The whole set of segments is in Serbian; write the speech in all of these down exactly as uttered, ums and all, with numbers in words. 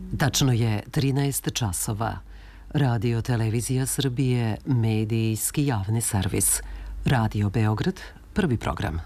Tačno je trinaest časova. Radio Televizija Srbije, medijski javni servis. Radio Beograd, prvi program.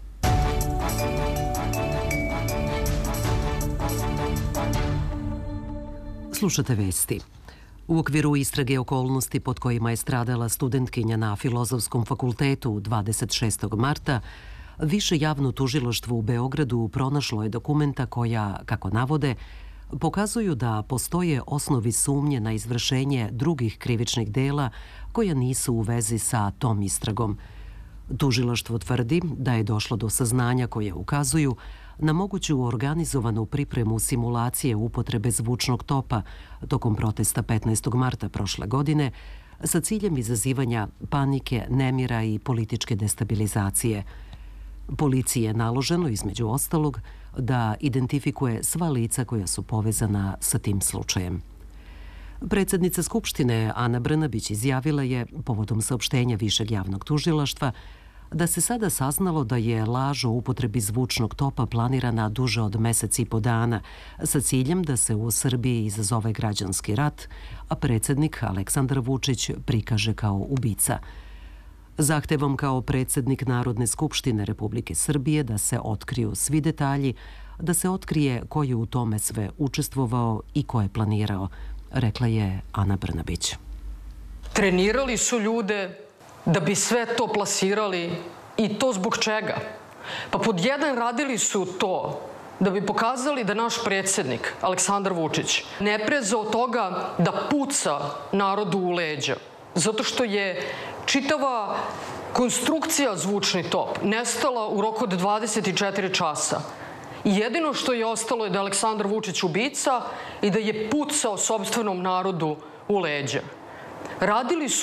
Slušate vesti. U okviru istrage okolnosti pod kojima je stradala studentkinja na Filozofskom fakultetu dvadeset šestog marta, Više javno tužilaštvo u Beogradu pronašlo je dokumenta koja, kako navode, pokazuju da postoje osnovi sumnje na izvršenje drugih krivičnih dela koja nisu u vezi sa tom istragom. Tužilaštvo tvrdi da je došlo do saznanja koje ukazuju na moguću organizovanu pripremu simulacije upotrebe zvučnog topa tokom protesta petnaestog marta prošle godine sa ciljem izazivanja panike, nemira i političke destabilizacije. Policiji je naloženo, između ostalog, da identifikuje sva lica koja su povezana sa tim slučajem. Predsjednica Skupštine Ana Brnabić izjavila je, povodom saopštenja Višeg javnog tužilaštva, da se sada saznalo da je laž o upotrebi zvučnog topa planirana duže od mesec i po dana sa ciljem da se u Srbiji izazove građanski rat, a predsjednik Aleksandar Vučić prikaže kao ubica. Zahtevom kao predsjednik Narodne skupštine Republike Srbije da se otkriju svi detalji, da se otkrije ko je u tome sve učestvovao i ko je planirao, rekla je Ana Brnabić. Trenirali su ljude da bi sve to plasirali i to zbog čega? Pa pod jedan radili su to da bi pokazali da naš predsjednik Aleksandar Vučić ne preza od toga da puca narodu u leđa. Zato što je čitava konstrukcija zvučni top nestala u roku od dvadeset četiri časa. I jedino što je ostalo je da je Aleksandar Vučić ubica i da je pucao sopstvenom narodu u leđa. Radili su